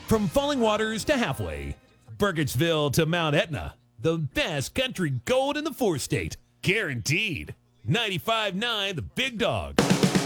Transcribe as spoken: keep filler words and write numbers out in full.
From Falling Waters to Halfway, Burkittsville to Mount Etna, the best country gold in the four-state. Guaranteed. ninety-five point nine The Big Dog.